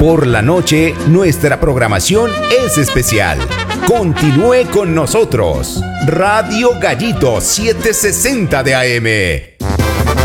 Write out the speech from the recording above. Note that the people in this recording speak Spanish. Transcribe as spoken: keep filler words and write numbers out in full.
Por la noche, nuestra programación es especial. Continúe con nosotros. Radio Gallito setecientos sesenta de A M.